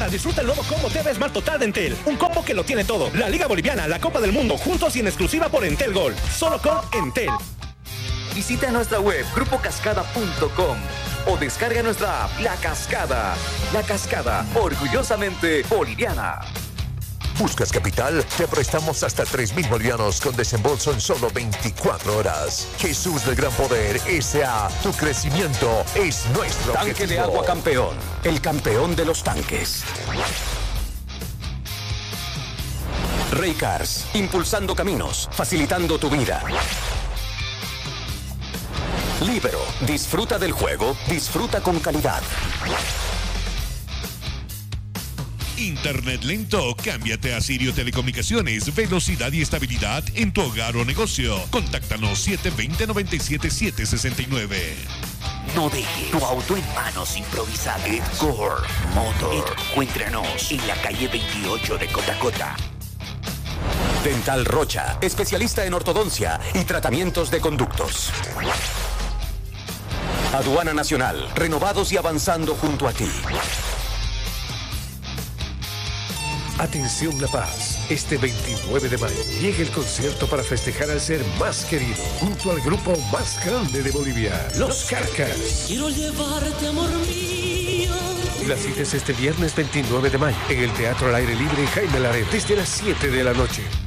Ahora disfruta el nuevo combo TV Smart Total de Entel. Un combo que lo tiene todo. La Liga Boliviana, la Copa del Mundo, juntos y en exclusiva por Entel Gold. Solo con Entel. Visita nuestra web grupocascada.com o descarga nuestra app La Cascada. La Cascada, orgullosamente boliviana. ¿Buscas capital? Te prestamos hasta 3.000 bolivianos con desembolso en solo 24 horas. Jesús del Gran Poder S.A. Tu crecimiento es nuestro Tanque objetivo. de agua campeón. El campeón de los tanques. Raycars. Impulsando caminos. Facilitando tu vida. Libero. Disfruta del juego. Disfruta con calidad. Internet lento, cámbiate a Sirio Telecomunicaciones. Velocidad y estabilidad en tu hogar o negocio. Contáctanos 720-97-769. No dejes tu auto en manos improvisadas. Edcore Motor. Encuéntranos en la calle 28 de Cotacota. Dental Rocha. Especialista en ortodoncia y tratamientos de conductos. Aduana Nacional. Renovados y avanzando junto a ti. Atención La Paz, este 29 de mayo llega el concierto para festejar al ser más querido, junto al grupo más grande de Bolivia, Los Carcas. Quiero llevarte, amor mío. La cita es este viernes 29 de mayo, en el Teatro al Aire Libre Jaime Laret, desde las 7 de la noche.